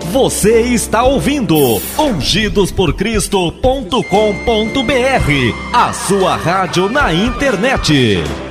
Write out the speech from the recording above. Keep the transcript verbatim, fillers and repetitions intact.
Você está ouvindo ungidos por cristo ponto com ponto br, a sua rádio na internet.